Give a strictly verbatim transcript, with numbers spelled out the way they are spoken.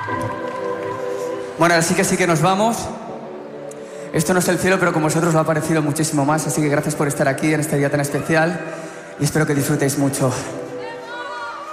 Bueno, así que sí que nos vamos. Esto no es el cielo, pero con vosotros lo ha parecido muchísimo más, así que gracias por estar aquí en este día tan especial y espero que disfrutéis mucho.